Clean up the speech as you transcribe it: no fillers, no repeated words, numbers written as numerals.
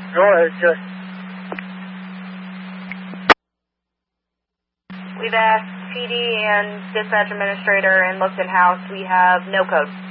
Go ahead, just. We've asked PD and dispatch administrator and looked in house. We have no code.